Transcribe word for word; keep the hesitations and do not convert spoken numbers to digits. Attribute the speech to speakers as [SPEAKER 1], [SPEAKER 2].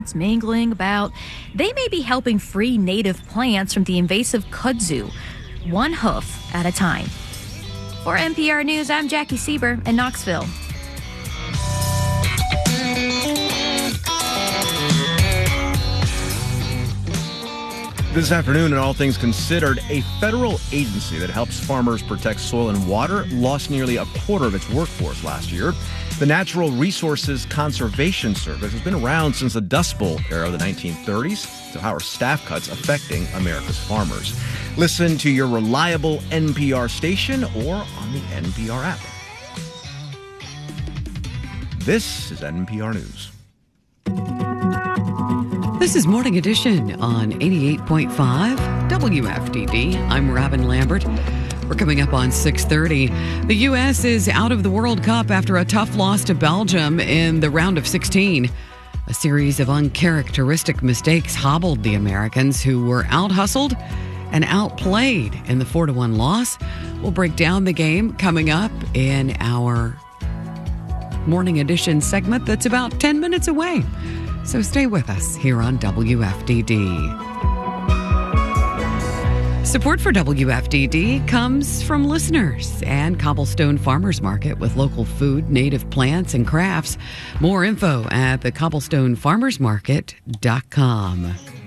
[SPEAKER 1] mingling about. They may be helping free native plants from the invasive kudzu, one hoof at a time. For N P R News, I'm Jackie Sieber in Knoxville.
[SPEAKER 2] This afternoon, in All Things Considered, a federal agency that helps farmers protect soil and water lost nearly a quarter of its workforce last year. The Natural Resources Conservation Service has been around since the Dust Bowl era of the nineteen thirties. So how are staff cuts affecting America's farmers? Listen to your reliable N P R station or on the N P R app. This is N P R News.
[SPEAKER 3] This is Morning Edition on eighty-eight point five W F D D. I'm Robin Lambert. We're coming up on six thirty. The U S is out of the World Cup after a tough loss to Belgium in the round of sixteen. A series of uncharacteristic mistakes hobbled the Americans, who were out-hustled and outplayed in the four to one loss. We'll break down the game coming up in our Morning Edition segment that's about ten minutes away. So stay with us here on W F D D. Support for W F D D comes from listeners and Cobblestone Farmers Market with local food, native plants, and crafts. More info at the cobblestone farmers market dot com.